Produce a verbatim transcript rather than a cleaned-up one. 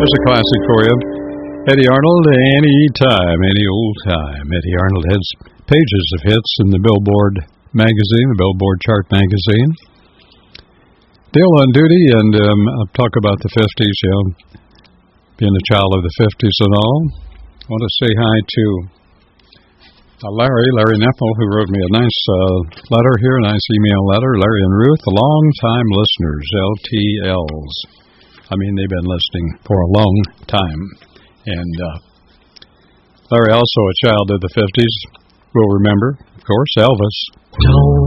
There's a classic for you. Eddie Arnold, any time, any old time. Eddie Arnold has pages of hits in the Billboard magazine, the Billboard chart magazine. Dale on duty, and um, I'll talk about the fifties, you know, being a child of the fifties and all. I want to say hi to uh, Larry, Larry Neffel, who wrote me a nice uh, letter here, a nice email letter. Larry and Ruth, long-time listeners, L T Ls. I mean, they've been listening for a long time. And uh, Larry, also a child of the fifties, will remember, of course, Elvis.